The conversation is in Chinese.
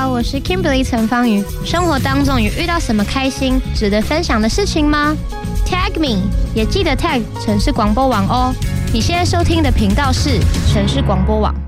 好，我是 Kimberly 陈芳瑜。生活当中有遇到什么开心、值得分享的事情吗？ Tag me， 也记得 tag 城市广播网哦。你现在收听的频道是城市广播网。